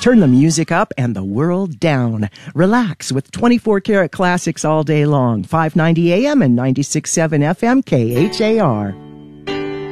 Turn the music up and the world down. Relax with 24-karat classics all day long. 590 AM and 96.7 FM KHAR.